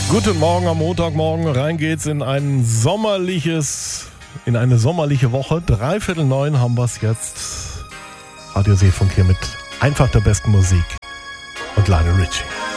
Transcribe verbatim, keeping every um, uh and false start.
Guten Morgen am Montagmorgen. Rein geht's in ein sommerliches, in eine sommerliche Woche. Dreiviertel neun haben wir es jetzt. Radio Seefunk hier mit einfach der besten Musik und Lionel Richie.